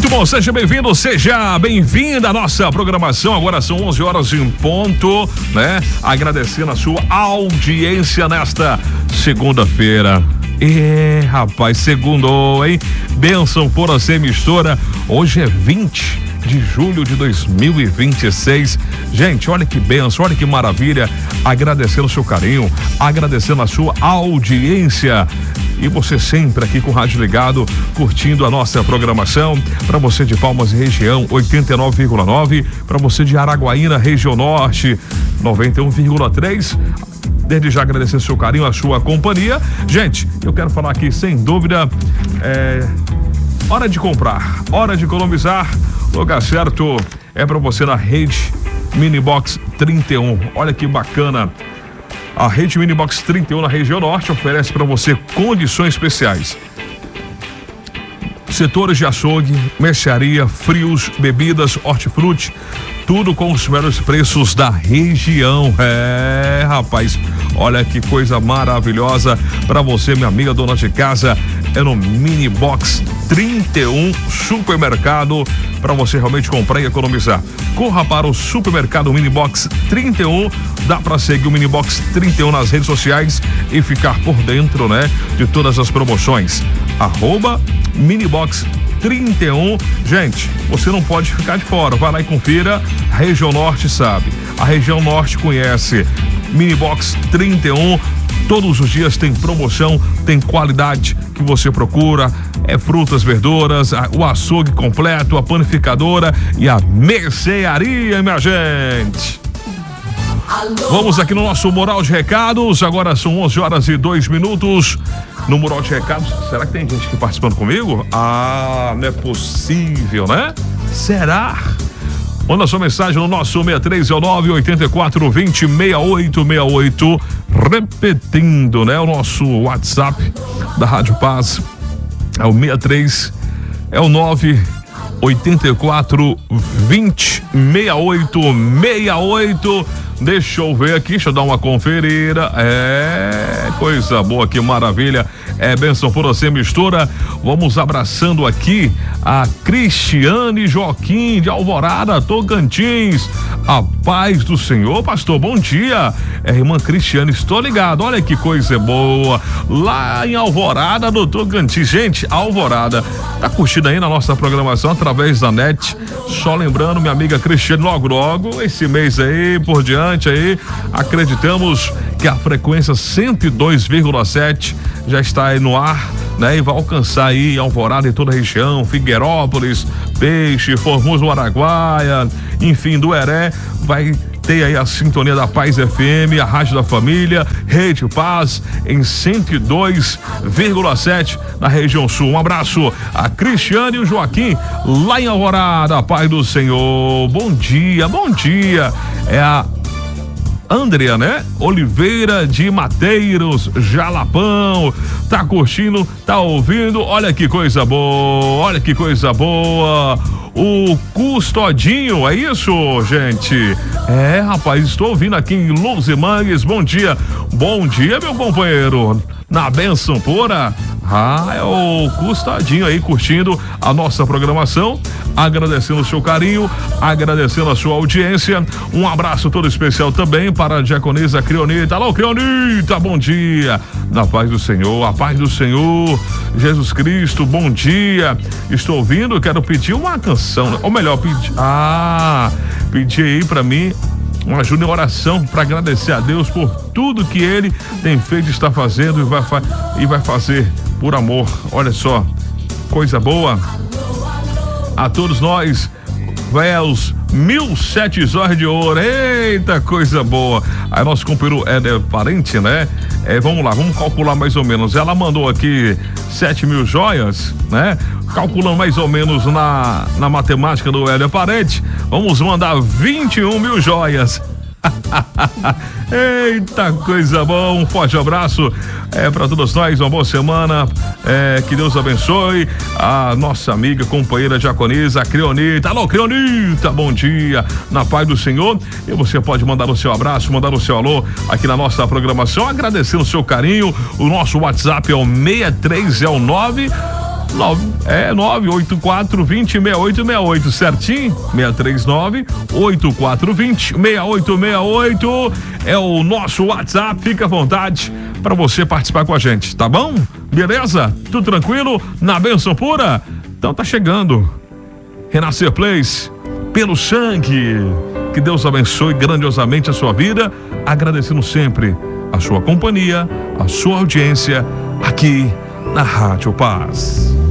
Muito bom, seja bem-vindo, seja bem-vinda à nossa programação. Agora são 11 horas em ponto, né? Agradecendo a sua audiência nesta segunda-feira. Rapaz, segundou, hein? Bênção por você, mistura. Hoje é 20 de julho de 2026. Gente, olha que bênção, olha que maravilha. Agradecendo o seu carinho, agradecendo a sua audiência. E você sempre aqui com o rádio ligado, curtindo a nossa programação. Para você de Palmas e região, 89,9. Para você de Araguaína, região norte, 91,3. Desde já agradecer o seu carinho, a sua companhia. Gente, eu quero falar aqui, sem dúvida, hora de comprar, hora de economizar. O lugar certo é para você na Rede Minibox 31. Olha que bacana. A Rede Minibox 31 na região norte oferece para você condições especiais. Setores de açougue, mercearia, frios, bebidas, hortifruti, tudo com os melhores preços da região. Rapaz, olha que coisa maravilhosa para você, minha amiga dona de casa. É no Minibox 31 Supermercado, para você realmente comprar e economizar. Corra para o Supermercado Minibox 31. Dá para seguir o Minibox 31 nas redes sociais e ficar por dentro, né, de todas as promoções. @Minibox 31. Gente, você não pode ficar de fora. Vai lá e confira. A região norte sabe. A região norte conhece. Minibox 31. Todos os dias tem promoção, tem qualidade que você procura. É frutas, verduras, o açougue completo, a panificadora e a mercearia, minha gente. Vamos aqui no nosso Mural de Recados. Agora são 11 horas e 2 minutos. No Mural de Recados, será que tem gente aqui participando comigo? Não é possível, né? Será? Manda sua mensagem no nosso 6309 8420 6868. Repetindo, né? O nosso WhatsApp da Rádio Paz é o 63, é o 98420 6868. Deixa eu ver aqui, deixa eu dar uma conferida. Coisa boa, que maravilha. Bênção por você, mistura. Vamos abraçando aqui a Cristiane Joaquim de Alvorada, Tocantins. A paz do Senhor, pastor, bom dia. Irmã Cristiane, estou ligado, olha que coisa boa. Lá em Alvorada do Tocantins. Gente, Alvorada, tá curtindo aí na nossa programação através da net. Só lembrando, minha amiga Cristiane, logo, esse mês aí, por diante aí, acreditamos que a frequência 102,7 já está aí no ar, né? E vai alcançar aí Alvorada e toda a região, Figueirópolis, Peixe, Formoso, Araguaia, enfim, do Heré, vai ter aí a sintonia da Paz FM, a Rádio da Família, Rede Paz, em 102,7 na região sul. Um abraço a Cristiane e o Joaquim, lá em Alvorada, a paz do Senhor. Bom dia, bom dia. É a Andrea, né? Oliveira de Mateiros, Jalapão, tá curtindo, tá ouvindo, olha que coisa boa, olha que coisa boa. O Custodinho, é isso, gente? Rapaz, estou ouvindo aqui em Luzimangues. Bom dia, meu companheiro. Na benção pura. É o Custodinho aí curtindo a nossa programação, agradecendo o seu carinho, agradecendo a sua audiência. Um abraço todo especial também para a diaconisa Creonita. Alô, Creonita, bom dia. Na paz do Senhor, a paz do Senhor, Jesus Cristo, bom dia. Estou ouvindo, quero pedir uma canção, ou melhor, pedir aí para mim uma ajuda em oração para agradecer a Deus por tudo que Ele tem feito, está fazendo e vai fazer por amor. Olha só, coisa boa. A todos nós, véus, 1.007 joias de ouro. Eita, coisa boa. Aí nosso companheiro é parente, né? Vamos lá, vamos calcular mais ou menos. Ela mandou aqui 7.000 joias, né? Calculando mais ou menos na matemática do Hélio Parente, vamos mandar 21.000 joias. Eita, coisa boa. Um forte abraço para todos nós, uma boa semana, que Deus abençoe a nossa amiga, companheira diaconisa, a Creonita. Alô, Creonita, bom dia, na paz do Senhor. E você pode mandar o seu abraço, mandar o seu alô aqui na nossa programação, agradecendo o seu carinho. O nosso WhatsApp é o 6309 984206868, certinho? 639-8420-6868 é o nosso WhatsApp, fica à vontade para você participar com a gente, tá bom? Beleza? Tudo tranquilo? Na bênção pura? Então tá chegando Renascer Place, pelo sangue. Que Deus abençoe grandiosamente a sua vida, agradecendo sempre a sua companhia, a sua audiência aqui na Rádio Paz.